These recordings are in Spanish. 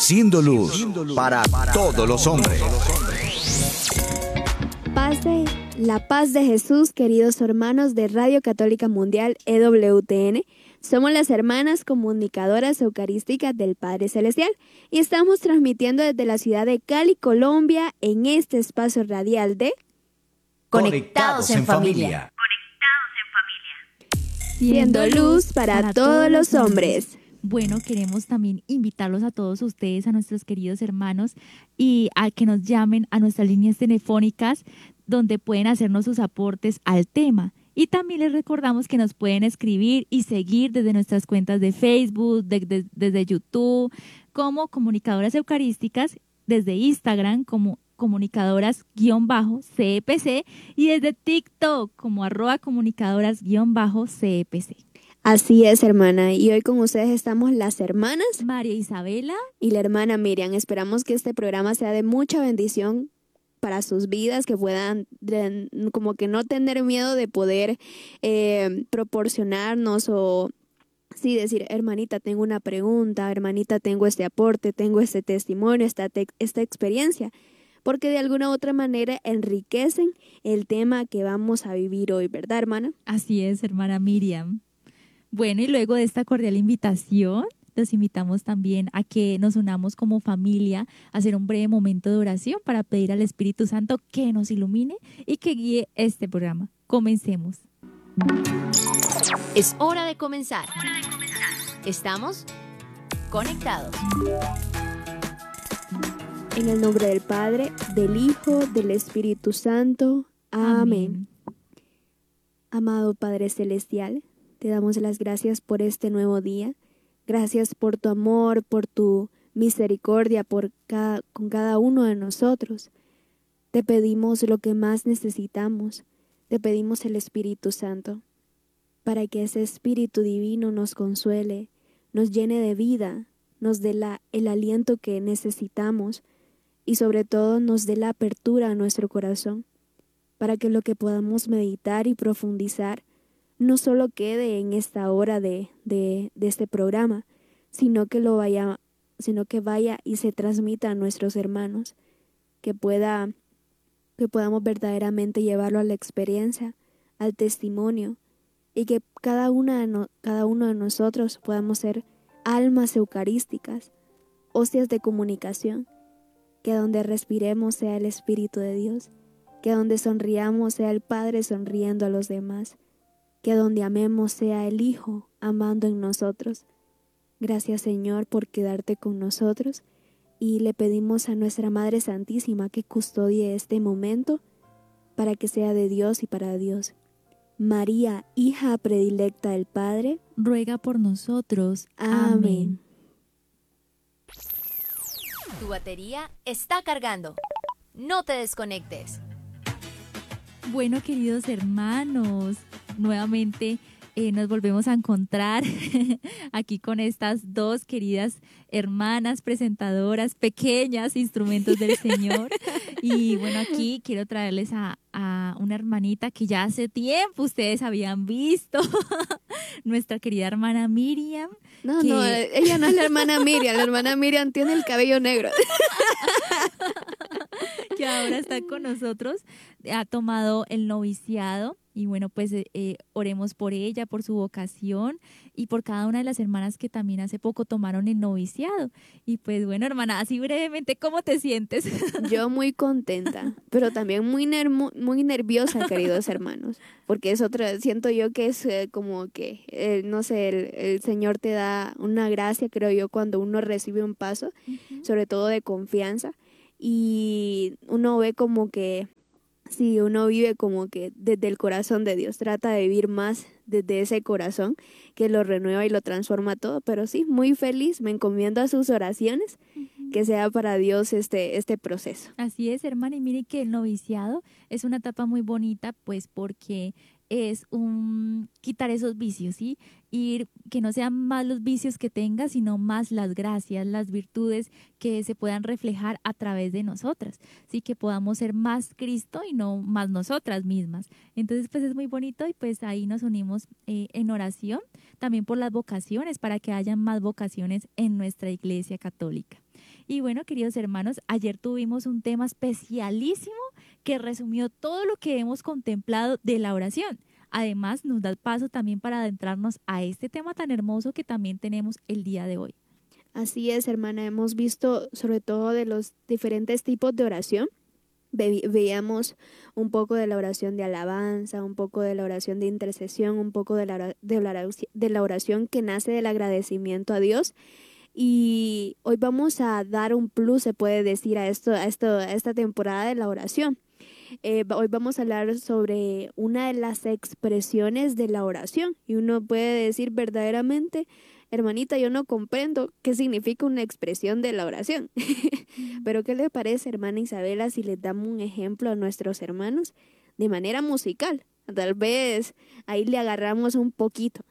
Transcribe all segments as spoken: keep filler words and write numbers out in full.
Haciendo luz para todos los hombres. Paz de, la paz de Jesús, queridos hermanos de Radio Católica Mundial E W T N. Somos las hermanas comunicadoras eucarísticas del Padre Celestial y estamos transmitiendo desde la ciudad de Cali, Colombia, en este espacio radial de Conectados en familia. Siendo luz para, para todos los hombres. Bueno, queremos también invitarlos a todos ustedes, a nuestros queridos hermanos, y a que nos llamen a nuestras líneas telefónicas donde pueden hacernos sus aportes al tema. Y también les recordamos que nos pueden escribir y seguir desde nuestras cuentas de Facebook, de, de, desde YouTube, como Comunicadoras Eucarísticas, desde Instagram como comunicadoras-C E P C y desde TikTok como arroba comunicadoras-C E P C. Así es, hermana, y hoy con ustedes estamos las hermanas María Isabela y la hermana Miriam. Esperamos que este programa sea de mucha bendición para sus vidas, que puedan de, como que no tener miedo de poder eh, proporcionarnos o sí decir, hermanita, tengo una pregunta, hermanita, tengo este aporte, tengo este testimonio, esta, te esta experiencia, porque de alguna u otra manera enriquecen el tema que vamos a vivir hoy, ¿verdad, hermana? Así es, hermana Miriam. Bueno, y luego de esta cordial invitación, los invitamos también a que nos unamos como familia a hacer un breve momento de oración para pedir al Espíritu Santo que nos ilumine y que guíe este programa. Comencemos. Es hora de comenzar. Estamos conectados. En el nombre del Padre, del Hijo, del Espíritu Santo. Amén. Amén. Amado Padre Celestial, te damos las gracias por este nuevo día. Gracias por tu amor, por tu misericordia por cada, con cada uno de nosotros. Te pedimos lo que más necesitamos. Te pedimos el Espíritu Santo, para que ese Espíritu Divino nos consuele, nos llene de vida, nos dé la, el aliento que necesitamos y sobre todo nos dé la apertura a nuestro corazón, para que lo que podamos meditar y profundizar no solo quede en esta hora de, de, de este programa, sino que lo vaya, sino que vaya y se transmita a nuestros hermanos, que pueda, que podamos verdaderamente llevarlo a la experiencia, al testimonio, y que cada una de no, cada uno de nosotros podamos ser almas eucarísticas, hostias de comunicación, que donde respiremos sea el Espíritu de Dios, que donde sonriamos sea el Padre sonriendo a los demás, que donde amemos sea el Hijo amando en nosotros. Gracias, Señor, por quedarte con nosotros, y le pedimos a nuestra Madre Santísima que custodie este momento para que sea de Dios y para Dios. María, hija predilecta del Padre, ruega por nosotros. Amén. Amén. Tu batería está cargando. No te desconectes. Bueno, queridos hermanos, nuevamente eh, nos volvemos a encontrar aquí con estas dos queridas hermanas presentadoras, pequeñas instrumentos del Señor. Y bueno, aquí quiero traerles a, a una hermanita que ya hace tiempo ustedes habían visto, nuestra querida hermana Miriam. No, que... no, ella no es la hermana Miriam, la hermana Miriam tiene el cabello negro. Que ahora está con nosotros, ha tomado el noviciado y bueno, pues eh, oremos por ella, por su vocación y por cada una de las hermanas que también hace poco tomaron el noviciado. Y pues bueno, hermana, así brevemente, ¿cómo te sientes? Yo muy contenta, pero también muy, ner muy nerviosa, queridos hermanos, porque es otra, siento yo que es eh, como que, eh, no sé, el, el Señor te da una gracia, creo yo, cuando uno recibe un paso, uh-huh. sobre todo de confianza. Y uno ve como que, sí, uno vive como que desde el corazón de Dios, trata de vivir más desde ese corazón que lo renueva y lo transforma todo, pero sí, muy feliz, me encomiendo a sus oraciones, uh-huh. que sea para Dios este, este proceso. Así es, hermana, y mire que el noviciado es una etapa muy bonita, pues porque es un quitar esos vicios, ¿sí? Ir, que no sean más los vicios que tengas, sino más las gracias, las virtudes que se puedan reflejar a través de nosotras, ¿sí? Que podamos ser más Cristo y no más nosotras mismas. Entonces, pues es muy bonito y pues ahí nos unimos eh, en oración, también por las vocaciones, para que haya más vocaciones en nuestra Iglesia Católica. Y bueno, queridos hermanos, ayer tuvimos un tema especialísimo que resumió todo lo que hemos contemplado de la oración. Además, nos da paso también para adentrarnos a este tema tan hermoso que también tenemos el día de hoy. Así es, hermana, hemos visto sobre todo de los diferentes tipos de oración. Ve- veíamos un poco de la oración de alabanza, un poco de la oración de intercesión, un poco de la, ora- de la, oraci- de la oración que nace del agradecimiento a Dios. Y hoy vamos a dar un plus, se puede decir, a esto, a esto, a esta temporada de la oración. Eh, hoy vamos a hablar sobre una de las expresiones de la oración. Y uno puede decir verdaderamente, hermanita, yo no comprendo qué significa una expresión de la oración. Pero ¿qué le parece, hermana Isabela, si les damos un ejemplo a nuestros hermanos de manera musical? Tal vez ahí le agarramos un poquito.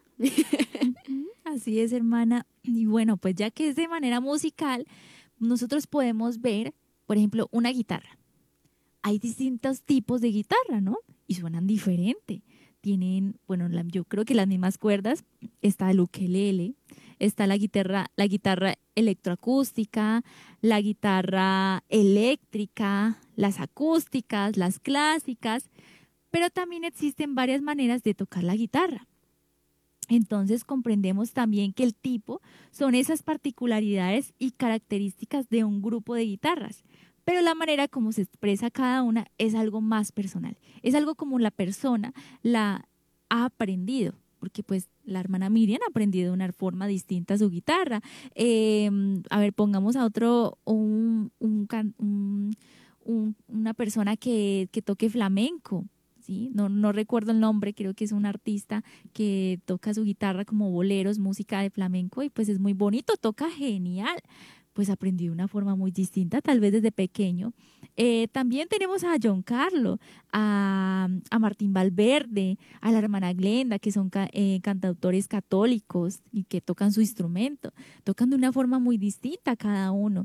Así es, hermana. Y bueno, pues ya que es de manera musical, nosotros podemos ver, por ejemplo, una guitarra. Hay distintos tipos de guitarra, ¿no? Y suenan diferente. Tienen, bueno, la- yo creo que las mismas cuerdas. Está el ukelele, está la guitarra, la guitarra electroacústica, la guitarra eléctrica, las acústicas, las clásicas, pero también existen varias maneras de tocar la guitarra. Entonces comprendemos también que el tipo son esas particularidades y características de un grupo de guitarras, pero la manera como se expresa cada una es algo más personal, es algo como la persona la ha aprendido, porque pues la hermana Miriam ha aprendido de una forma distinta su guitarra. Eh, a ver, pongamos a otro, un, un, can- un- un- una persona que, que toque flamenco. ¿Sí? No, no recuerdo el nombre, creo que es un artista que toca su guitarra como boleros, música de flamenco, y pues es muy bonito, toca genial. Pues aprendí de una forma muy distinta, tal vez desde pequeño. Eh, también tenemos a John Carlo, a, a Martín Valverde, a la hermana Glenda, que son ca- eh, cantautores católicos y que tocan su instrumento. Tocan de una forma muy distinta cada uno.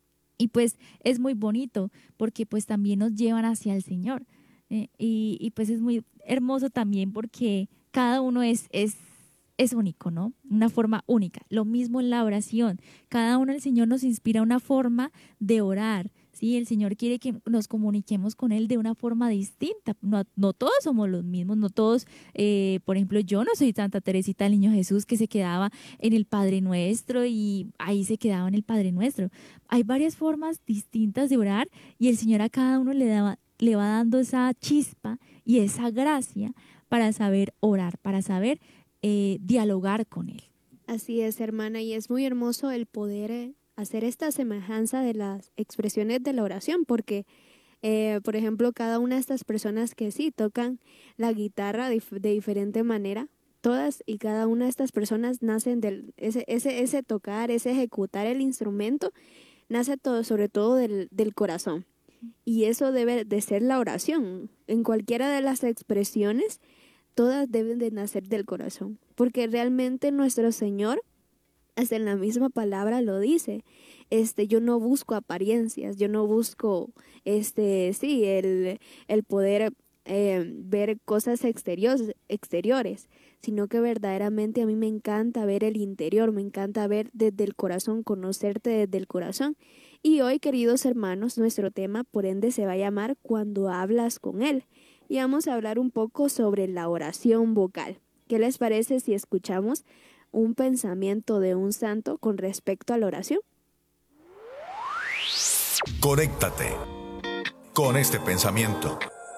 Y pues es muy bonito porque pues también nos llevan hacia el Señor. Eh, y, y pues es muy hermoso también porque cada uno es, es, es único, ¿no? Una forma única. Lo mismo en la oración. Cada uno, el Señor nos inspira una forma de orar, ¿sí? El Señor quiere que nos comuniquemos con Él de una forma distinta. No, no todos somos los mismos, no todos, eh, por ejemplo, yo no soy Santa Teresita del Niño Jesús que se quedaba en el Padre Nuestro y ahí se quedaba en el Padre Nuestro. Hay varias formas distintas de orar y el Señor a cada uno le daba le va dando esa chispa y esa gracia para saber orar, para saber eh, dialogar con Él. Así es, hermana, y es muy hermoso el poder eh, hacer esta semejanza de las expresiones de la oración, porque, eh, por ejemplo, cada una de estas personas que sí tocan la guitarra de, de diferente manera, todas y cada una de estas personas nacen del ese, ese, ese tocar, ese ejecutar el instrumento, nace todo, sobre todo del, del corazón. Y eso debe de ser la oración. En cualquiera de las expresiones, todas deben de nacer del corazón. Porque realmente nuestro Señor, hasta en la misma palabra lo dice. Este, yo no busco apariencias, yo no busco, este, sí, el, el poder eh, ver cosas exteriores, exteriores, sino que verdaderamente a mí me encanta ver el interior, me encanta ver desde el corazón, conocerte desde el corazón. Y hoy, queridos hermanos, nuestro tema, por ende, se va a llamar Cuando hablas con Él. Y vamos a hablar un poco sobre la oración vocal. ¿Qué les parece si escuchamos un pensamiento de un santo con respecto a la oración? Conéctate con este pensamiento.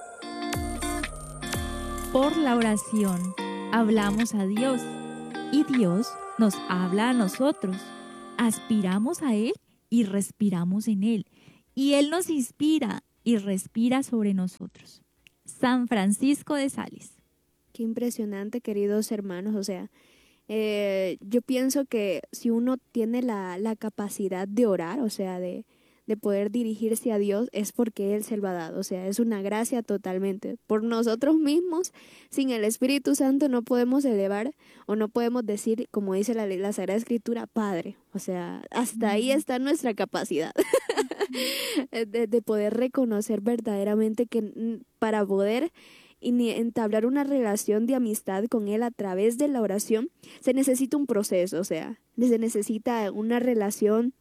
Por la oración hablamos a Dios y Dios nos habla a nosotros. Aspiramos a Él y respiramos en Él. Y Él nos inspira y respira sobre nosotros. San Francisco de Sales. Qué impresionante, queridos hermanos. O sea, eh, yo pienso que si uno tiene la, la capacidad de orar, o sea, de, de poder dirigirse a Dios, es porque Él se lo ha dado. O sea, es una gracia totalmente. Por nosotros mismos, sin el Espíritu Santo, no podemos elevar o no podemos decir, como dice la, la Sagrada Escritura, Padre. O sea, hasta ahí está nuestra capacidad de, de poder reconocer verdaderamente que mm, para poder y entablar una relación de amistad con Él a través de la oración, se necesita un proceso, o sea, se necesita una relación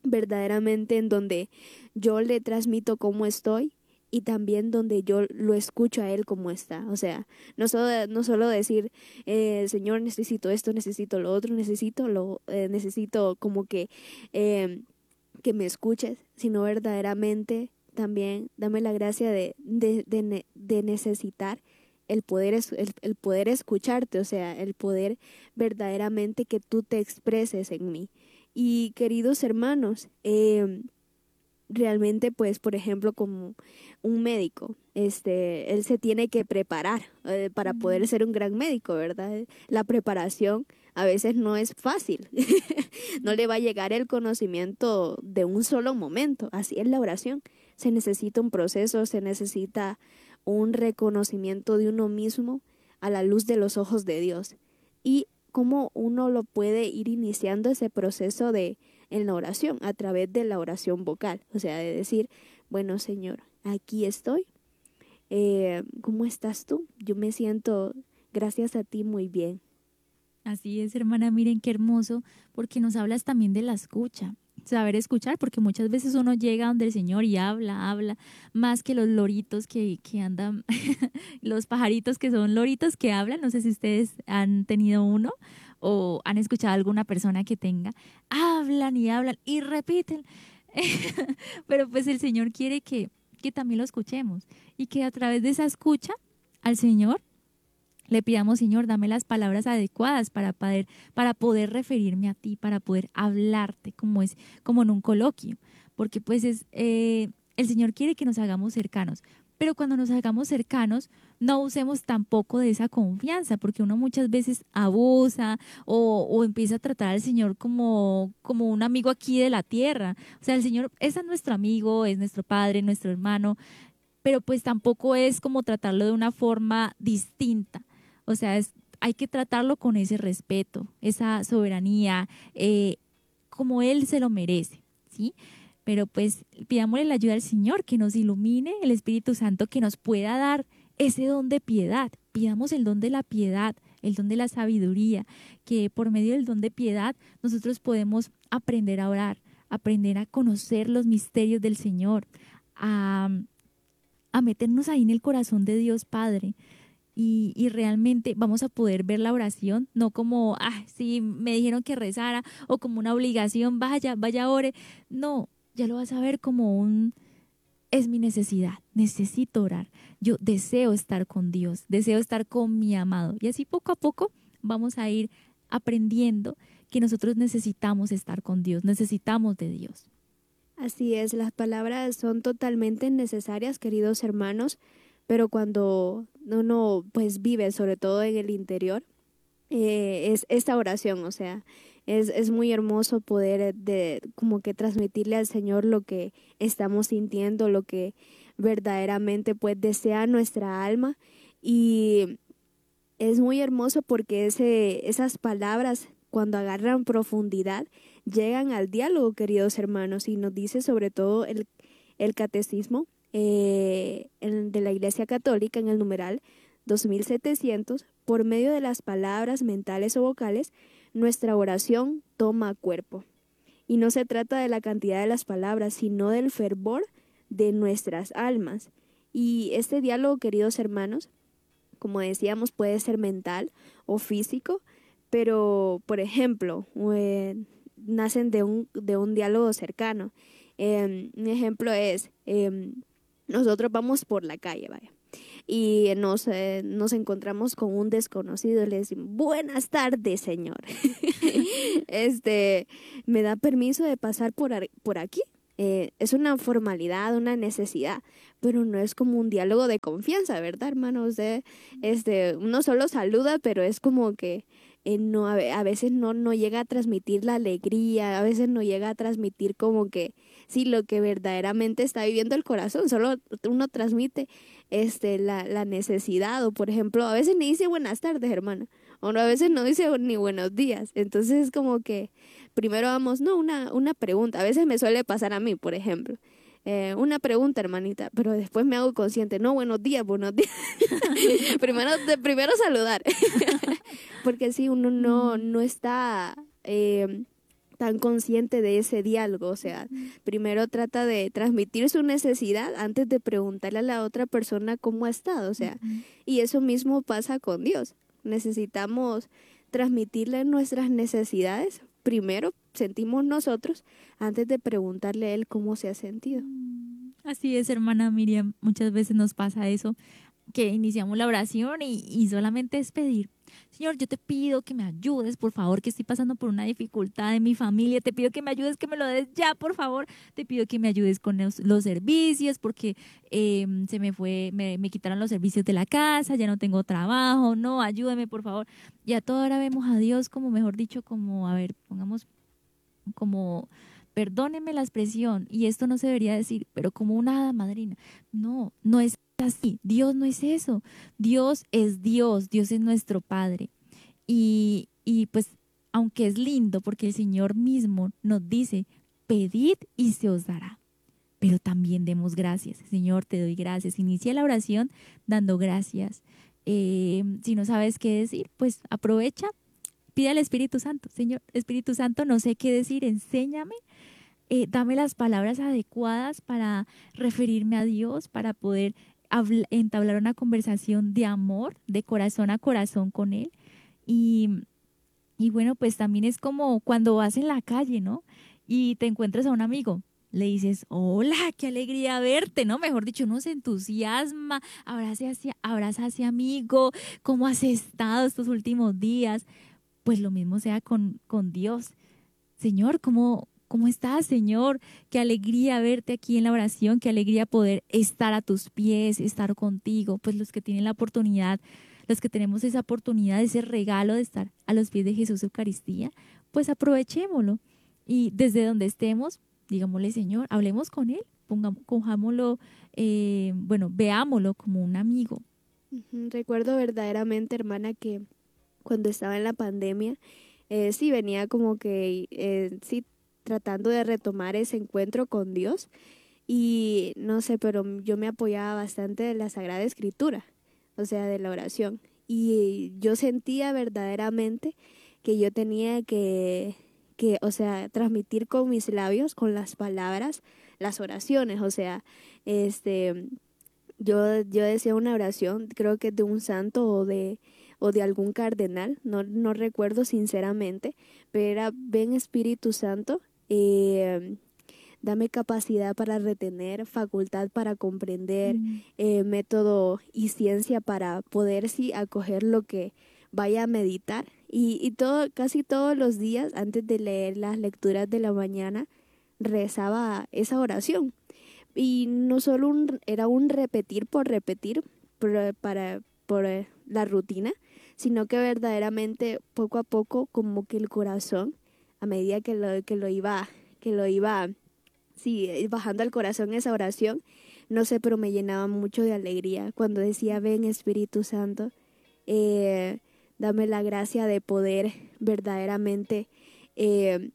verdaderamente en donde yo le transmito cómo estoy y también donde yo lo escucho a Él cómo está. O sea, no solo, no solo decir, eh, Señor, necesito esto, necesito lo otro, necesito, lo, eh, necesito como que, eh, que me escuches, sino verdaderamente también dame la gracia de, de, de, de necesitar el poder, el, el poder escucharte, o sea, el poder verdaderamente que tú te expreses en mí. Y queridos hermanos, eh, realmente pues por ejemplo como un médico, este, él se tiene que preparar eh, para poder ser un gran médico, ¿verdad? La preparación a veces no es fácil, no le va a llegar el conocimiento de un solo momento, así es la oración, se necesita un proceso, se necesita un reconocimiento de uno mismo a la luz de los ojos de Dios y cómo uno lo puede ir iniciando ese proceso de en la oración, a través de la oración vocal, o sea, de decir, bueno, Señor, aquí estoy, eh, ¿cómo estás tú? Yo me siento, gracias a ti, muy bien. Así es, hermana, miren qué hermoso, porque nos hablas también de la escucha, saber escuchar, porque muchas veces uno llega donde el Señor y habla, habla, más que los loritos que, que andan, los pajaritos que son loritos que hablan, no sé si ustedes han tenido uno, o han escuchado a alguna persona que tenga, hablan y hablan y repiten, pero pues el Señor quiere que, que también lo escuchemos y que a través de esa escucha al Señor le pidamos, Señor, dame las palabras adecuadas para poder, para poder referirme a ti, para poder hablarte como es, como en un coloquio, porque pues es, eh, el Señor quiere que nos hagamos cercanos. Pero cuando nos hagamos cercanos, no usemos tampoco de esa confianza, porque uno muchas veces abusa o, o empieza a tratar al Señor como, como un amigo aquí de la tierra. O sea, el Señor es nuestro amigo, es nuestro Padre, nuestro hermano, pero pues tampoco es como tratarlo de una forma distinta. O sea, es, hay que tratarlo con ese respeto, esa soberanía, eh, como Él se lo merece, ¿sí? Pero pues pidámosle la ayuda al Señor, que nos ilumine, el Espíritu Santo que nos pueda dar ese don de piedad. Pidamos el don de la piedad, el don de la sabiduría, que por medio del don de piedad nosotros podemos aprender a orar, aprender a conocer los misterios del Señor, a, a meternos ahí en el corazón de Dios Padre. Y, y realmente vamos a poder ver la oración, no como, ah, sí, me dijeron que rezara, o como una obligación, vaya, vaya, ore. No, ya lo vas a ver como un, es mi necesidad, necesito orar, yo deseo estar con Dios, deseo estar con mi amado. Y así poco a poco vamos a ir aprendiendo que nosotros necesitamos estar con Dios, necesitamos de Dios. Así es, las palabras son totalmente necesarias, queridos hermanos, pero cuando uno pues vive, sobre todo en el interior, eh, es esta oración, o sea, es, es muy hermoso poder de, como que transmitirle al Señor lo que estamos sintiendo, lo que verdaderamente pues desea nuestra alma, y es muy hermoso porque ese, esas palabras cuando agarran profundidad llegan al diálogo, queridos hermanos, y nos dice sobre todo el, el catecismo eh, en, de la Iglesia Católica en el numeral dos mil setecientos, por medio de las palabras mentales o vocales, nuestra oración toma cuerpo. Y no se trata de la cantidad de las palabras, sino del fervor de nuestras almas. Y este diálogo, queridos hermanos, como decíamos, puede ser mental o físico, pero, por ejemplo, eh, nacen de un, de un diálogo cercano. Eh, un ejemplo es, eh, nosotros vamos por la calle, vaya, y nos, eh, nos encontramos con un desconocido y le decimos, buenas tardes, señor. este, ¿me da permiso de pasar por, por aquí? Eh, es una formalidad, una necesidad, pero no es como un diálogo de confianza, ¿verdad, hermano? Usted, este, uno solo saluda, pero es como que eh, no, a, a veces no, no llega a transmitir la alegría, a veces no llega a transmitir como que sí, lo que verdaderamente está viviendo el corazón, solo uno transmite este, la, la necesidad, o por ejemplo, a veces ni dice buenas tardes, hermano, o no, a veces no dice ni buenos días, entonces es como que primero vamos, no, una, una pregunta, a veces me suele pasar a mí, por ejemplo, eh, una pregunta, hermanita, pero después me hago consciente, no, buenos días, buenos días, primero, de, primero saludar, porque si uno no, no está... Eh, tan consciente de ese diálogo, o sea, uh-huh. primero trata de transmitir su necesidad antes de preguntarle a la otra persona cómo ha estado, o sea, uh-huh. y eso mismo pasa con Dios. Necesitamos transmitirle nuestras necesidades, primero sentimos nosotros, antes de preguntarle a Él cómo se ha sentido. Así es, hermana Miriam, muchas veces nos pasa eso, que iniciamos la oración y, y solamente es pedir. Señor, yo te pido que me ayudes, por favor, que estoy pasando por una dificultad en mi familia, te pido que me ayudes, que me lo des ya, por favor, te pido que me ayudes con los, los servicios, porque eh, se me fue, me, me quitaron los servicios de la casa, ya no tengo trabajo, no, ayúdame, por favor. Y a toda hora vemos a Dios como, mejor dicho, como, a ver, pongamos como... Perdóneme la expresión, y esto no se debería decir, pero como una hada madrina. No, no es así. Dios no es eso. Dios es Dios, Dios es nuestro Padre. Y, y pues, aunque es lindo, porque el Señor mismo nos dice, pedid y se os dará. Pero también demos gracias. Señor, te doy gracias. Inicia la oración dando gracias. Eh, si no sabes qué decir, pues aprovecha. Pide al Espíritu Santo, Señor, Espíritu Santo, no sé qué decir, enséñame, eh, dame las palabras adecuadas para referirme a Dios, para poder habl- entablar una conversación de amor, de corazón a corazón con Él. Y, y bueno, pues también es como cuando vas en la calle, ¿no? Y te encuentras a un amigo. Le dices, hola, qué alegría verte, ¿no? Mejor dicho, uno se entusiasma, abraza a ese, abraza a ese amigo, ¿cómo has estado estos últimos días? Pues lo mismo sea con, con Dios. Señor, ¿cómo, ¿cómo estás, Señor? Qué alegría verte aquí en la oración, qué alegría poder estar a tus pies, estar contigo. Pues los que tienen la oportunidad, los que tenemos esa oportunidad, ese regalo de estar a los pies de Jesús Eucaristía, pues aprovechémoslo. Y desde donde estemos, digámosle, Señor, hablemos con Él, pongamos, cojámoslo, eh, bueno, veámoslo como un amigo. Uh-huh. Recuerdo verdaderamente, hermana, que cuando estaba en la pandemia, eh, sí venía como que, eh, sí, tratando de retomar ese encuentro con Dios y no sé, pero yo me apoyaba bastante de la Sagrada Escritura, o sea, de la oración, y yo sentía verdaderamente que yo tenía que, que, o sea, transmitir con mis labios, con las palabras, las oraciones, o sea, este, yo, yo decía una oración, creo que de un santo o de o de algún cardenal, no, no recuerdo sinceramente, pero era, ven Espíritu Santo, eh, dame capacidad para retener, facultad para comprender, mm. eh, método y ciencia para poder sí acoger lo que vaya a meditar. Y, y todo, casi todos los días, antes de leer las lecturas de la mañana, rezaba esa oración. Y no solo un, era un repetir por repetir, por, para, por la rutina, sino que verdaderamente poco a poco como que el corazón, a medida que lo, que lo iba, que lo iba, sí, bajando al corazón esa oración, no sé, pero me llenaba mucho de alegría cuando decía, ven Espíritu Santo, eh, dame la gracia de poder verdaderamente eh,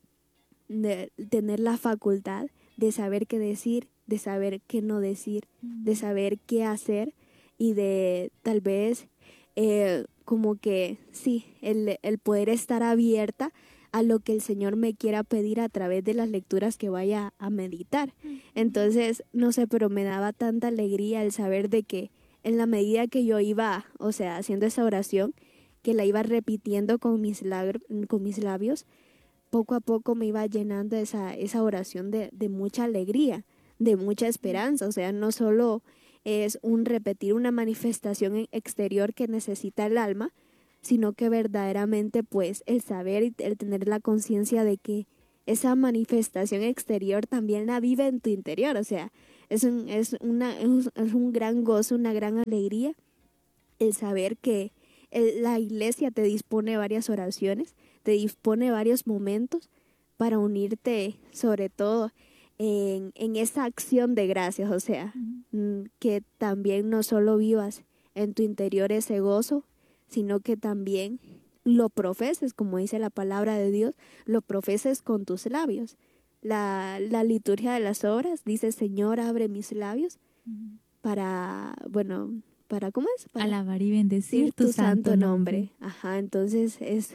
de tener la facultad de saber qué decir, de saber qué no decir, de saber qué hacer y de tal vez eh, como que sí, el, el poder estar abierta a lo que el Señor me quiera pedir a través de las lecturas que vaya a meditar. Entonces, no sé, pero me daba tanta alegría el saber de que en la medida que yo iba, o sea, haciendo esa oración, que la iba repitiendo con mis, lagr- con mis labios, poco a poco me iba llenando esa, esa oración de, de mucha alegría, de mucha esperanza. O sea, no solo es un repetir una manifestación exterior que necesita el alma, sino que verdaderamente pues el saber y el tener la conciencia de que esa manifestación exterior también la vive en tu interior. O sea, es un, es una, es un gran gozo, una gran alegría el saber que el, la iglesia te dispone varias oraciones, te dispone varios momentos para unirte sobre todo en, en esa acción de gracias. O sea, uh-huh. que también no solo vivas en tu interior ese gozo, sino que también lo profeses, como dice la palabra de Dios, lo profeses con tus labios. La, la liturgia de las horas dice, Señor, abre mis labios uh-huh. para, bueno, para, ¿cómo es? Para alabar y bendecir tu, tu santo, santo nombre. nombre. Ajá, entonces es,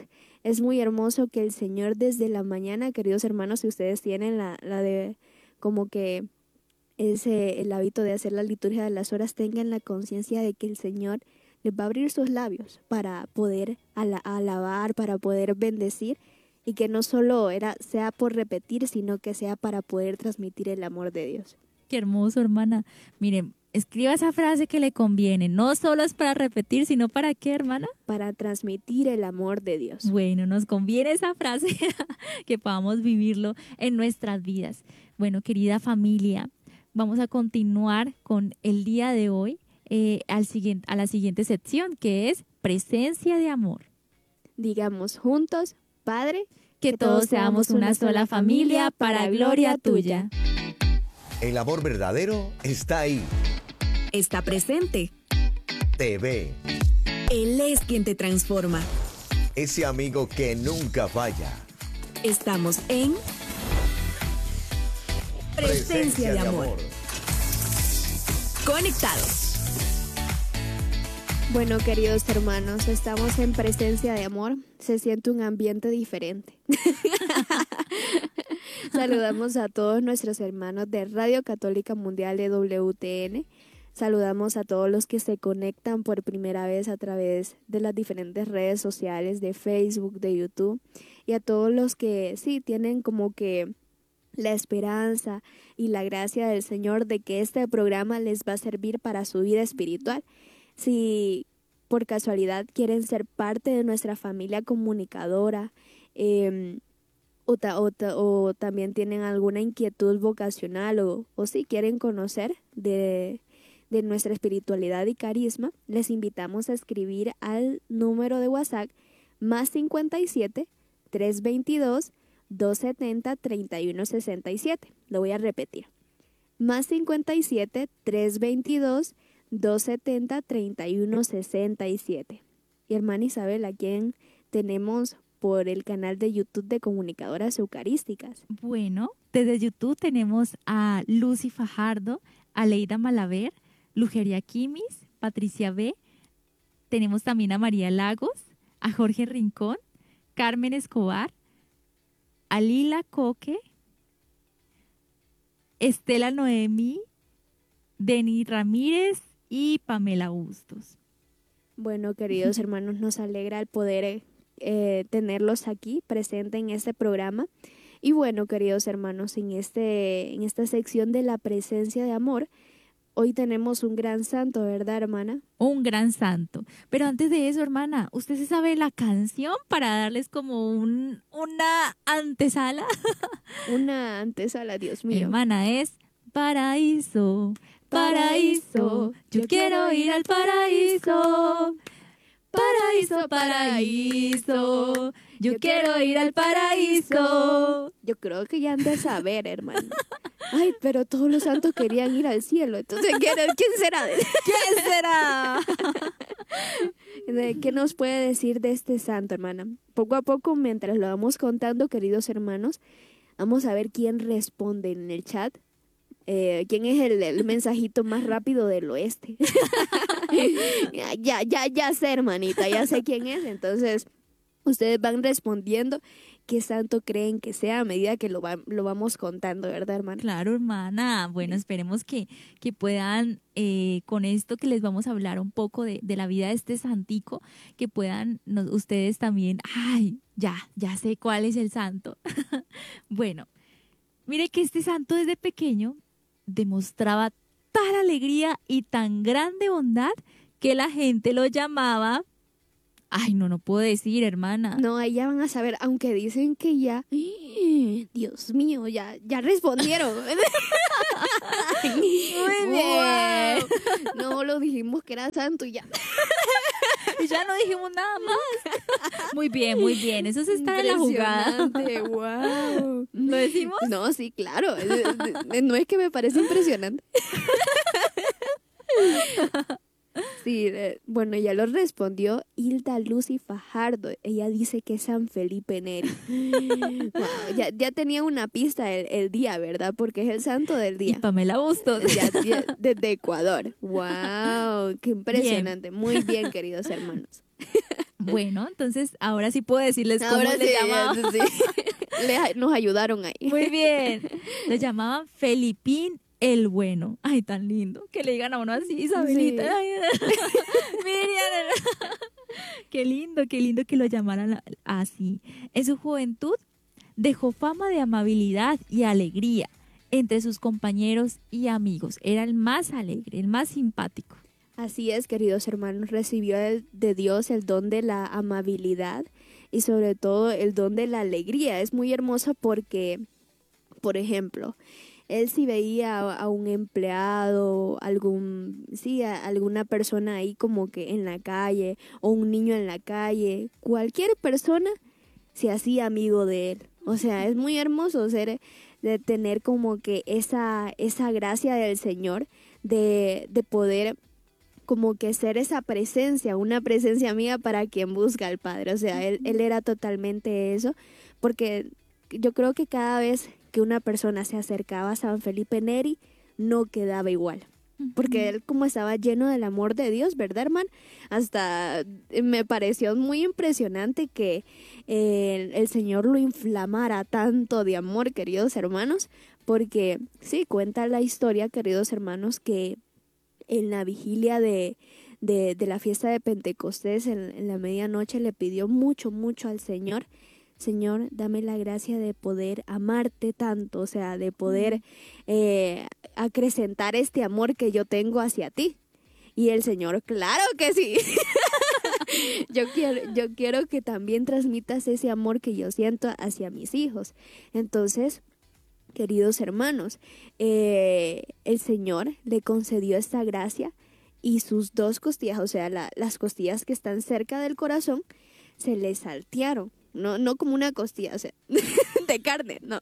Es muy hermoso que el Señor desde la mañana, queridos hermanos, si ustedes tienen la, la de como que ese el hábito de hacer la liturgia de las horas, tengan la conciencia de que el Señor les va a abrir sus labios para poder ala- alabar, para poder bendecir, y que no solo era, sea por repetir, sino que sea para poder transmitir el amor de Dios. Qué hermoso, hermana. Miren, escriba esa frase que le conviene. No solo es para repetir, sino para qué, hermana. Para transmitir el amor de Dios. Bueno, nos conviene esa frase, que podamos vivirlo en nuestras vidas. Bueno, querida familia, vamos a continuar con el día de hoy eh, al siguiente, a la siguiente sección, que es presencia de amor. Digamos juntos, Padre, Que todos seamos una sola familia para gloria tuya. El amor verdadero está ahí. Está presente. Te ve. Él es quien te transforma. Ese amigo que nunca falla. Estamos en Presencia de Amor. Conectados. Bueno, queridos hermanos, estamos en presencia de amor. Se siente un ambiente diferente. Saludamos a todos nuestros hermanos de Radio Católica Mundial de W T N. Saludamos a todos los que se conectan por primera vez a través de las diferentes redes sociales, de Facebook, de YouTube. Y a todos los que sí tienen como que la esperanza y la gracia del Señor de que este programa les va a servir para su vida espiritual. Si por casualidad quieren ser parte de nuestra familia comunicadora, eh, o, ta, o, ta, o también tienen alguna inquietud vocacional, o, o si quieren conocer de, de nuestra espiritualidad y carisma, les invitamos a escribir al número de WhatsApp más cincuenta y siete, trescientos veintidós, doscientos setenta, treinta y uno sesenta y siete. Lo voy a repetir. Más cincuenta y siete, trescientos veintidós, doscientos setenta, treinta y uno sesenta y siete. Y hermana Isabel, ¿a quién tenemos por el canal de YouTube de Comunicadoras Eucarísticas? Bueno, desde YouTube tenemos a Lucy Fajardo, a Leida Malaver, Lugeria Quimis, Patricia B. Tenemos también a María Lagos, a Jorge Rincón, Carmen Escobar, a Lila Coque, Estela Noemí, Deni Ramírez y Pamela Bustos. Bueno, queridos hermanos, nos alegra el poder eh, tenerlos aquí presentes en este programa. Y bueno, queridos hermanos, en, este, en esta sección de la presencia de amor, hoy tenemos un gran santo, ¿verdad, hermana? Un gran santo. Pero antes de eso, hermana, ¿usted se sabe la canción para darles como un, una antesala? Una antesala, Dios mío. Hermana, es Paraíso, paraíso, yo quiero ir al paraíso. Paraíso, paraíso, yo quiero ir al paraíso. Yo creo que ya han de saber, hermano. Ay, pero todos los santos querían ir al cielo. Entonces, ¿quién será? ¿Quién será? ¿Qué nos puede decir de este santo, hermana? Poco a poco, mientras lo vamos contando, queridos hermanos, vamos a ver quién responde en el chat. Eh, ¿Quién es el, el mensajito más rápido del oeste? ya, ya, ya sé, hermanita, ya sé quién es. Entonces, ustedes van respondiendo qué santo creen que sea a medida que lo, va, lo vamos contando, ¿verdad, hermana? Claro, hermana. Bueno, esperemos que, que puedan, eh, con esto que les vamos a hablar un poco de, de la vida de este santico, que puedan nos, ustedes también, ay, ya, ya sé cuál es el santo. Bueno, mire que este santo desde pequeño demostraba tal alegría y tan grande bondad que la gente lo llamaba... Ay, no, no puedo decir, hermana. No, ahí ya van a saber, aunque dicen que ya... Dios mío, ya, ya respondieron. Muy bien. Wow. No, lo dijimos que era santo y ya. Y ya no dijimos nada más. Muy bien, muy bien. Eso se está en la jugada. Wow. ¿Lo decimos? No, sí, claro. No es que me parece impresionante. Sí, eh, bueno, ya lo respondió Hilda Lucy Fajardo. Ella dice que es San Felipe Neri. Wow, ya, ya tenía una pista el, el día, ¿verdad? Porque es el santo del día. Y Pamela Bustos. Ya, ya, desde Ecuador. ¡Wow! ¡Qué impresionante! Bien. Muy bien, queridos hermanos. Bueno, entonces ahora sí puedo decirles cómo Ahora le sí, llamaban. sí. Le- nos ayudaron ahí. Muy bien. Lo llamaban Felipín el Bueno. Ay, tan lindo que le digan a uno así, Isabelita. Sí. Ay, Miriam. Qué lindo, qué lindo que lo llamaran así. En su juventud dejó fama de amabilidad y alegría entre sus compañeros y amigos. Era el más alegre, el más simpático. Así es, queridos hermanos, recibió el- de Dios el don de la amabilidad y sobre todo el don de la alegría. Es muy hermoso porque, por ejemplo, él si veía a, a un empleado, algún, sí, a alguna persona ahí como que en la calle o un niño en la calle, cualquier persona se hacía amigo de él. O sea, es muy hermoso ser, de tener como que esa, esa gracia del Señor de, de poder como que ser esa presencia, una presencia amiga para quien busca al Padre. O sea, él, él era totalmente eso, porque yo creo que cada vez que una persona se acercaba a San Felipe Neri, no quedaba igual. Porque él como estaba lleno del amor de Dios, ¿verdad, hermano? Hasta me pareció muy impresionante que eh, el Señor lo inflamara tanto de amor, queridos hermanos, porque sí, cuenta la historia, queridos hermanos, que en la vigilia de, de, de la fiesta de Pentecostés, en, en la medianoche, le pidió mucho, mucho al Señor. Señor, dame la gracia de poder amarte tanto, o sea, de poder eh, acrecentar este amor que yo tengo hacia ti. Y el Señor, claro que sí. yo quiero, yo quiero que también transmitas ese amor que yo siento hacia mis hijos. Entonces, queridos hermanos, eh, el Señor le concedió esta gracia y sus dos costillas, o sea, la, las costillas que están cerca del corazón, se le saltearon. No, no como una costilla, o sea, de carne, no.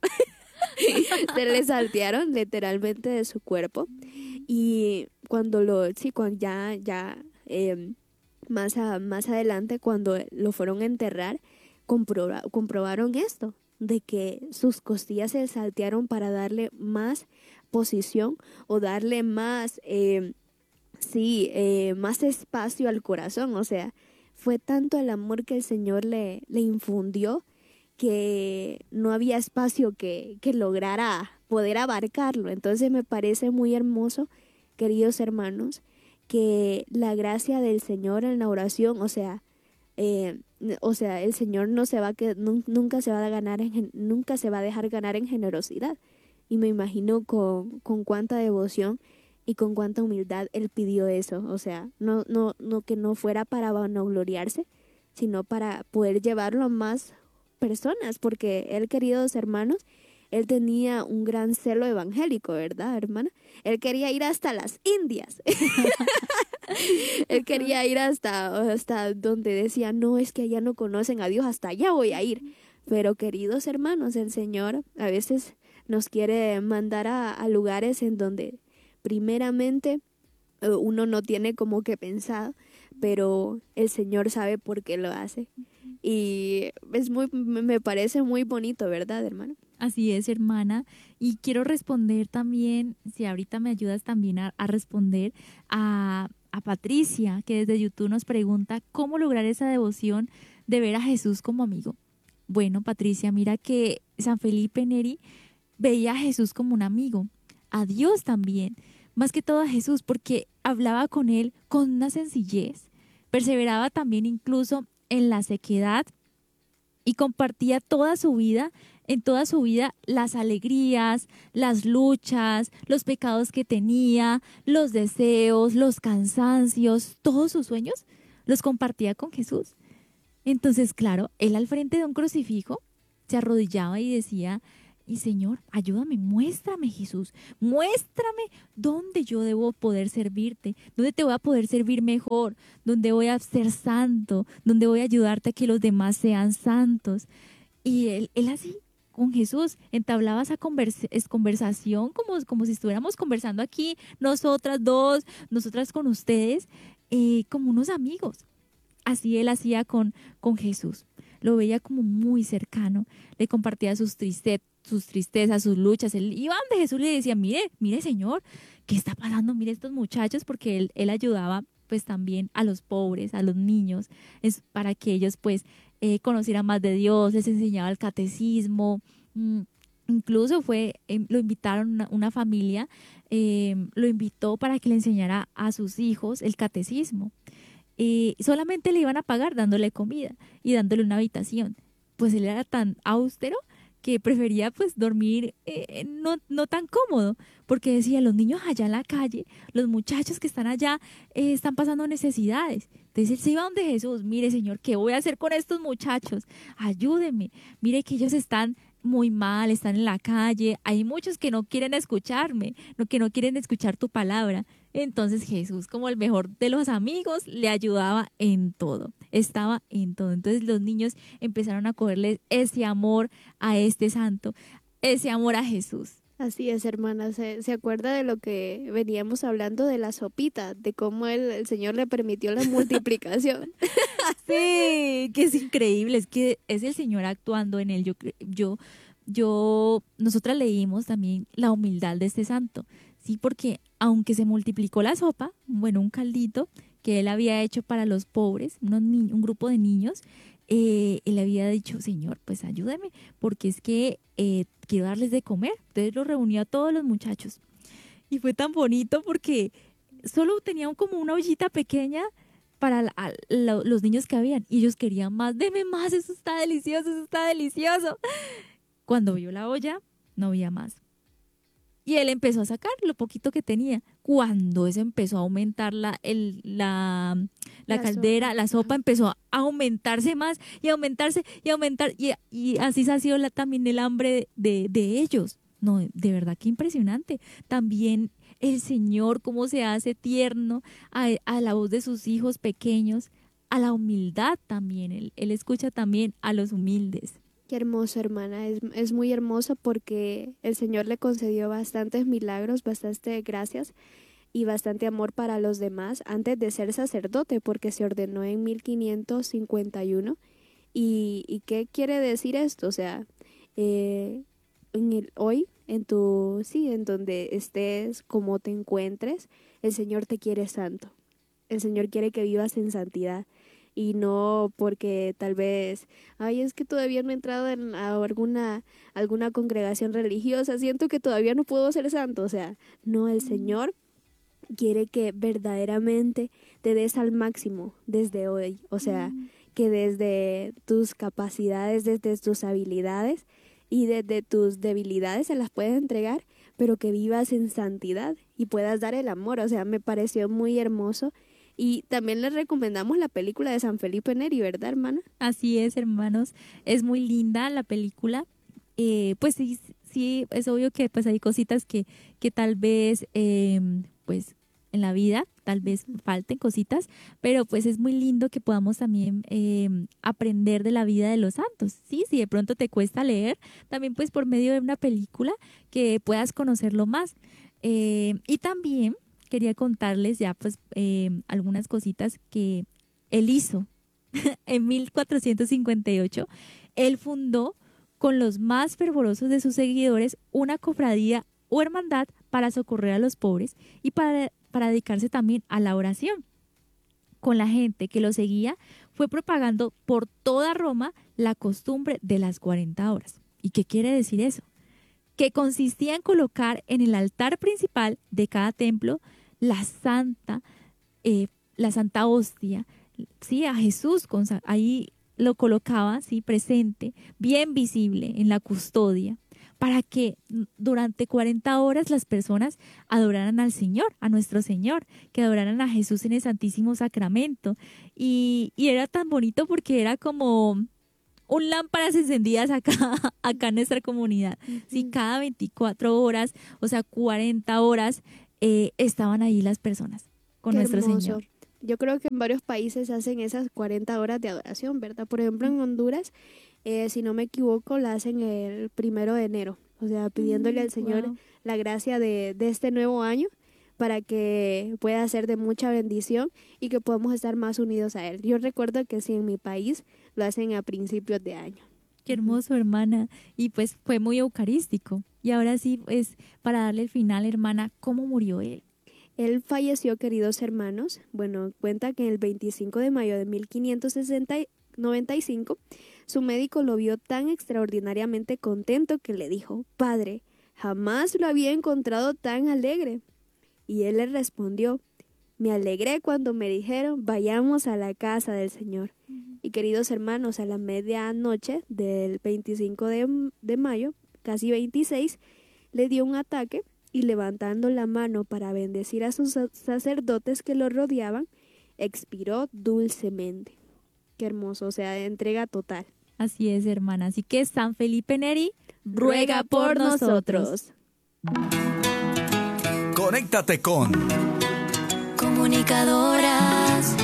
Se le saltearon literalmente de su cuerpo. Y cuando lo, sí, cuando ya, ya, eh, más, a, más adelante, cuando lo fueron a enterrar, comproba, comprobaron esto, de que sus costillas se saltearon para darle más posición o darle más, eh, sí, eh, más espacio al corazón. O sea, fue tanto el amor que el Señor le, le infundió que no había espacio que, que lograra poder abarcarlo. Entonces me parece muy hermoso, queridos hermanos, que la gracia del Señor en la oración, o sea, eh, o sea, el Señor no se va a que nunca se va a ganar en, nunca se va a dejar ganar en generosidad. Y me imagino con, con cuánta devoción y con cuánta humildad él pidió eso. O sea, no, no, no que no fuera para vanagloriarse, sino para poder llevarlo a más personas, porque él, queridos hermanos, él tenía un gran celo evangélico, ¿verdad, hermana? Él quería ir hasta las Indias. Él quería ir hasta, hasta donde decía, no, es que allá no conocen a Dios, hasta allá voy a ir. Pero, queridos hermanos, el Señor a veces nos quiere mandar a, a lugares en donde primeramente uno no tiene como que pensado, pero el Señor sabe por qué lo hace. Y es muy, me parece muy bonito, ¿verdad, hermano? Así es, hermana. Y quiero responder también, si ahorita me ayudas también a, a responder a, a Patricia, que desde YouTube nos pregunta cómo lograr esa devoción de ver a Jesús como amigo. Bueno, Patricia, mira que San Felipe Neri veía a Jesús como un amigo, a Dios también, más que todo a Jesús, porque hablaba con él con una sencillez, perseveraba también incluso en la sequedad y compartía toda su vida, en toda su vida, las alegrías, las luchas, los pecados que tenía, los deseos, los cansancios, todos sus sueños, los compartía con Jesús. Entonces, claro, él al frente de un crucifijo se arrodillaba y decía, y Señor, ayúdame, muéstrame, Jesús, muéstrame dónde yo debo poder servirte, dónde te voy a poder servir mejor, dónde voy a ser santo, dónde voy a ayudarte a que los demás sean santos. Y él, él así, con Jesús, entablaba esa conversa, es conversación como, como si estuviéramos conversando aquí, nosotras dos, nosotras con ustedes, eh, como unos amigos. Así él hacía con, con Jesús. Lo veía como muy cercano, le compartía sus tristezas, sus tristezas, sus luchas. Él iba donde Jesús le decía, mire, mire Señor, ¿qué está pasando? Mire estos muchachos, porque él, él ayudaba pues también a los pobres, a los niños, es para que ellos pues eh, conocieran más de Dios, les enseñaba el catecismo. mm, Incluso fue, eh, lo invitaron una, una familia, eh, lo invitó para que le enseñara a sus hijos el catecismo. Eh, solamente le iban a pagar dándole comida y dándole una habitación. Pues él era tan austero que prefería pues dormir eh, no, no tan cómodo, porque decía, los niños allá en la calle, los muchachos que están allá eh, están pasando necesidades. Entonces él se iba donde Jesús, mire Señor, ¿qué voy a hacer con estos muchachos? Ayúdeme, mire que ellos están muy mal, están en la calle, hay muchos que no quieren escucharme, no, que no quieren escuchar tu palabra. Entonces Jesús, como el mejor de los amigos, le ayudaba en todo, estaba en todo. Entonces los niños empezaron a cogerle ese amor a este santo, ese amor a Jesús. Así es, hermana. ¿Se, se acuerda de lo que veníamos hablando de la sopita? De cómo el, el Señor le permitió la multiplicación. Sí, que es increíble, es que es el Señor actuando en él. Yo, cre- yo, yo, nosotras leímos también la humildad de este santo, sí, porque aunque se multiplicó la sopa, bueno, un caldito que él había hecho para los pobres, unos ni- un grupo de niños, eh, él había dicho, Señor, pues ayúdame, porque es que eh, quiero darles de comer. Entonces lo reunió a todos los muchachos. Y fue tan bonito porque solo tenían como una ollita pequeña para la- a- lo- los niños que habían. Y ellos querían más, deme más, eso está delicioso, eso está delicioso. Cuando vio la olla, no había más. Y él empezó a sacar lo poquito que tenía. Cuando eso empezó a aumentar la, el, la, la La caldera, sopa, la sopa ajá. empezó a aumentarse más y aumentarse y aumentar. Y, y así sació la, también el hambre de, de ellos. No, de verdad que impresionante. También el Señor, cómo se hace tierno a, a la voz de sus hijos pequeños, a la humildad también. Él, él escucha también a los humildes. Qué hermoso, hermana. Es, es muy hermoso porque el Señor le concedió bastantes milagros, bastantes gracias y bastante amor para los demás antes de ser sacerdote, porque se ordenó en mil quinientos cincuenta y uno. ¿Y, y qué quiere decir esto? O sea, eh, en el, hoy, en tu, sí, en donde estés, como te encuentres, el Señor te quiere santo. El Señor quiere que vivas en santidad. Y no porque tal vez, ay, es que todavía no he entrado en a alguna, alguna congregación religiosa, siento que todavía no puedo ser santo. O sea, no, el Señor quiere que verdaderamente te des al máximo desde hoy. O sea, que desde tus capacidades, desde tus habilidades y desde tus debilidades se las puedes entregar, pero que vivas en santidad y puedas dar el amor. O sea, me pareció muy hermoso. Y también les recomendamos la película de San Felipe Neri, ¿verdad, hermana? Así es, hermanos. Es muy linda la película. Eh, pues sí, sí, es obvio que pues hay cositas que, que tal vez, eh, pues en la vida, tal vez falten cositas, pero pues es muy lindo que podamos también eh, aprender de la vida de los santos. Sí, si de pronto te cuesta leer, también pues por medio de una película que puedas conocerlo más. Eh, y también quería contarles ya pues eh, algunas cositas que él hizo. En mil cuatrocientos cincuenta y ocho, él fundó con los más fervorosos de sus seguidores una cofradía o hermandad para socorrer a los pobres y para, para dedicarse también a la oración. Con la gente que lo seguía, fue propagando por toda Roma la costumbre de las cuarenta horas. ¿Y qué quiere decir eso? Que consistía en colocar en el altar principal de cada templo la santa, eh, la santa hostia, sí, a Jesús, con, ahí lo colocaba, sí, presente, bien visible en la custodia, para que durante cuarenta horas las personas adoraran al Señor, a nuestro Señor, que adoraran a Jesús en el Santísimo Sacramento. Y, y era tan bonito porque era como un lámparas encendidas acá, acá en nuestra comunidad. Sí, cada veinticuatro horas, o sea, cuarenta horas, eh, estaban ahí las personas con Qué nuestro hermoso. Señor. Yo creo que en varios países hacen esas cuarenta horas de adoración, ¿verdad? Por ejemplo, en Honduras, eh, si no me equivoco, la hacen el primero de enero. O sea, pidiéndole al Señor Wow. la gracia de, de este nuevo año para que pueda ser de mucha bendición y que podamos estar más unidos a Él. Yo recuerdo que sí, en mi país lo hacen a principios de año. Qué hermoso, hermana. Y pues fue muy eucarístico. Y ahora sí, pues, para darle el final, hermana, ¿cómo murió él? Él falleció, queridos hermanos. Bueno, cuenta que el veinticinco de mayo de mil quinientos noventa y cinco, su médico lo vio tan extraordinariamente contento que le dijo: Padre, jamás lo había encontrado tan alegre. Y él le respondió: me alegré cuando me dijeron, vayamos a la casa del Señor. Uh-huh. Y queridos hermanos, a la medianoche del veinticinco de, de mayo, casi veintiséis, le dio un ataque y levantando la mano para bendecir a sus sacerdotes que lo rodeaban, expiró dulcemente. Qué hermoso, o sea, entrega total. Así es, hermana. Así que San Felipe Neri ruega por nosotros. Conéctate con Comunicadoras.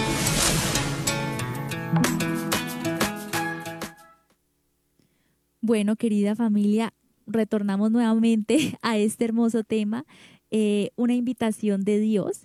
Bueno, querida familia, retornamos nuevamente a este hermoso tema, eh, una invitación de Dios.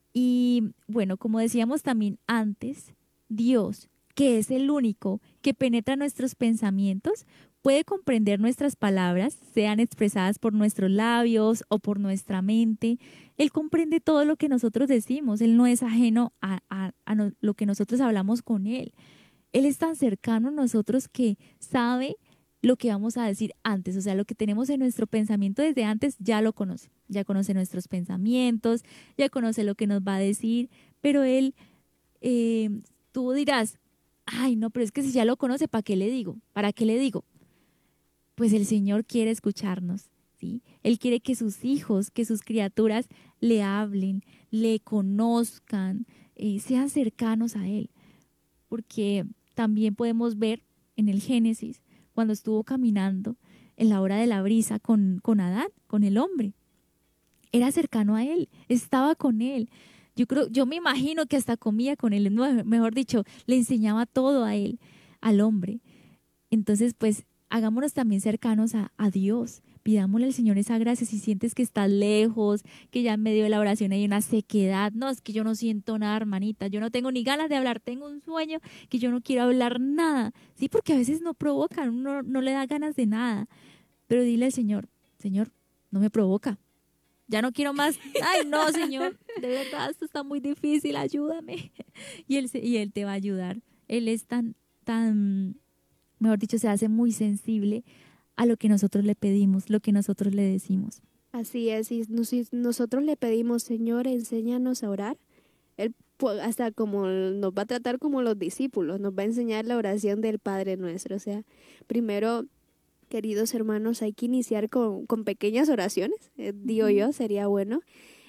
Y bueno, como decíamos también antes, Dios, que es el único que penetra nuestros pensamientos, puede comprender nuestras palabras, sean expresadas por nuestros labios o por nuestra mente. Él comprende todo lo que nosotros decimos. Él no es ajeno a, a, a no, lo que nosotros hablamos con Él. Él es tan cercano a nosotros que sabe lo que vamos a decir antes. O sea, lo que tenemos en nuestro pensamiento desde antes ya lo conoce. Ya conoce nuestros pensamientos, ya conoce lo que nos va a decir. Pero Él, eh, tú dirás, ay, no, pero es que si ya lo conoce, ¿para qué le digo? ¿Para qué le digo? Pues el Señor quiere escucharnos, ¿sí? Él quiere que sus hijos, que sus criaturas le hablen, le conozcan, eh, sean cercanos a Él. Porque también podemos ver en el Génesis, cuando estuvo caminando en la hora de la brisa con, con Adán, con el hombre. Era cercano a Él, estaba con Él. Yo creo, yo me imagino que hasta comía con Él, no, mejor dicho, le enseñaba todo a Él, al hombre. Entonces, pues, hagámonos también cercanos a, a Dios. Pidámosle al Señor esa gracia. Si sientes que estás lejos, que ya en medio de la oración hay una sequedad. No, es que yo no siento nada, hermanita. Yo no tengo ni ganas de hablar. Tengo un sueño que yo no quiero hablar nada. Sí, porque a veces no provocan, uno no le da ganas de nada. Pero dile al Señor, Señor, no me provoca. Ya no quiero más. Ay, no, Señor, de verdad, esto está muy difícil, ayúdame. Y Él, y él te va a ayudar. Él es tan, tan... mejor dicho, se hace muy sensible a lo que nosotros le pedimos, lo que nosotros le decimos. Así es, y si nosotros le pedimos, Señor, enséñanos a orar, Él hasta como nos va a tratar como los discípulos, nos va a enseñar la oración del Padre Nuestro. O sea, primero, queridos hermanos, hay que iniciar con, con pequeñas oraciones, eh, digo yo, sería bueno,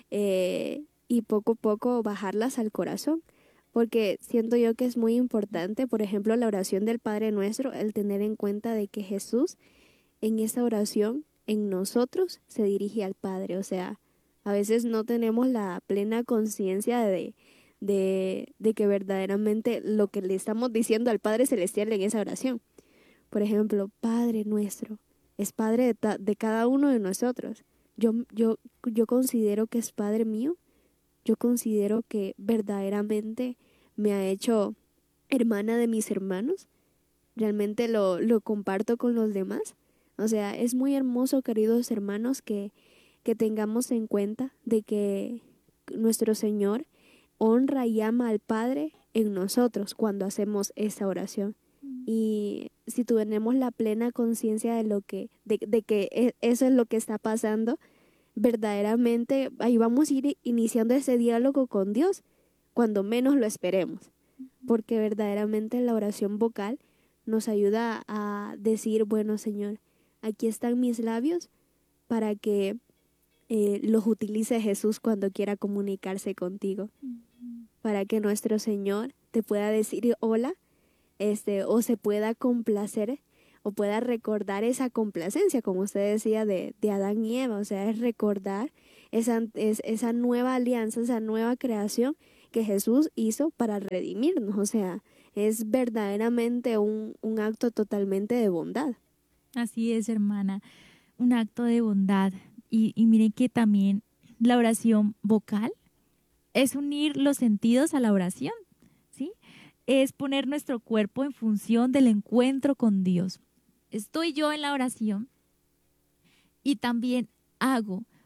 eh, y poco a poco bajarlas al corazón. Porque siento yo que es muy importante, por ejemplo, la oración del Padre Nuestro, el tener en cuenta de que Jesús en esa oración, en nosotros, se dirige al Padre. O sea, a veces no tenemos la plena conciencia de, de, de que verdaderamente lo que le estamos diciendo al Padre Celestial en esa oración. Por ejemplo, Padre Nuestro, es Padre de, ta, de cada uno de nosotros. Yo, yo, yo considero que es Padre mío. Yo considero que verdaderamente me ha hecho hermana de mis hermanos. Realmente lo, lo comparto con los demás. O sea, es muy hermoso, queridos hermanos, que, que tengamos en cuenta de que nuestro Señor honra y ama al Padre en nosotros cuando hacemos esa oración. Y si tenemos la plena conciencia de lo que, de, de que eso es lo que está pasando, verdaderamente ahí vamos a ir iniciando ese diálogo con Dios cuando menos lo esperemos, porque verdaderamente la oración vocal nos ayuda a decir, bueno, Señor, aquí están mis labios para que eh, los utilice Jesús cuando quiera comunicarse contigo, uh-huh. Para que nuestro Señor te pueda decir hola, este, o se pueda complacer o pueda recordar esa complacencia, como usted decía, de, de Adán y Eva. O sea, es recordar esa, es, esa nueva alianza, esa nueva creación que Jesús hizo para redimirnos. O sea, es verdaderamente un, un acto totalmente de bondad. Así es, hermana, un acto de bondad. Y, y miren que también la oración vocal es unir los sentidos a la oración, ¿sí? Es poner nuestro cuerpo en función del encuentro con Dios. Estoy yo en la oración y también hago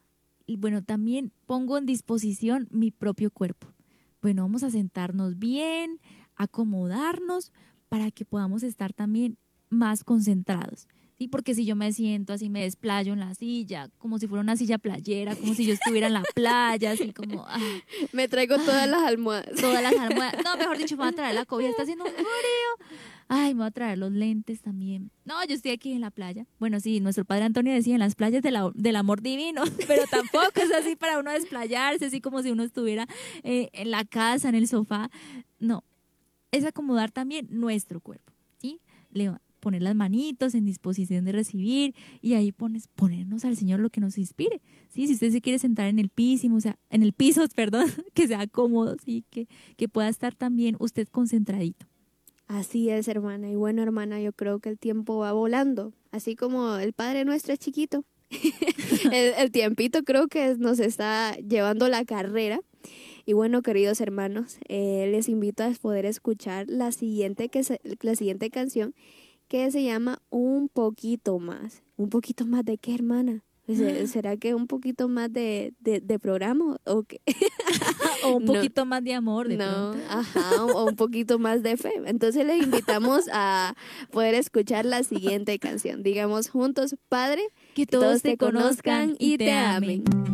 bueno, también pongo en disposición mi propio cuerpo. Bueno, vamos a sentarnos bien, acomodarnos para que podamos estar también más concentrados. Sí, porque si yo me siento así, me desplayo en la silla, como si fuera una silla playera, como si yo estuviera en la playa, así como... Ah, Me traigo todas las almohadas. todas las almohadas. No, mejor dicho, me voy a traer la cobija, está haciendo un frío. Ay, me voy a traer los lentes también. No, yo estoy aquí en la playa. Bueno, sí, nuestro padre Antonio decía en las playas de la- del amor divino, pero tampoco es así para uno desplayarse, así como si uno estuviera eh, en la casa, en el sofá. No, es acomodar también nuestro cuerpo, ¿sí? Le- poner las manitos en disposición de recibir y ahí pones, ponernos al Señor lo que nos inspire, ¿sí? Si usted se quiere sentar en el piso, o sea, en el piso, perdón, que sea cómodo, ¿sí? Que, que pueda estar también usted concentradito. Así es, hermana. Y bueno, hermana, yo creo que el tiempo va volando. Así como el Padre Nuestro es chiquito. el, el tiempito creo que nos está llevando la carrera. Y bueno, queridos hermanos, eh, les invito a poder escuchar la siguiente, que se- la siguiente canción que se llama Un Poquito Más. ¿Un poquito más de qué, hermana? ¿Se- ¿Será que un poquito más de, de, de programa o qué? O un No. poquito más de amor, de No, pronto. ajá, o un poquito más de fe. Entonces les invitamos a poder escuchar la siguiente canción. Digamos juntos, Padre, Que todos te conozcan y te amen.